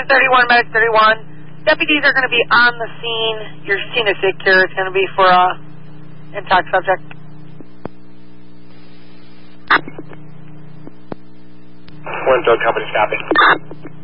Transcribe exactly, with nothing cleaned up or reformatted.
ten thirty-one, medic thirty-one. Deputies are going to be on the scene. Your scene is secure. It's going to be for a intact subject. One Dog Company, copy.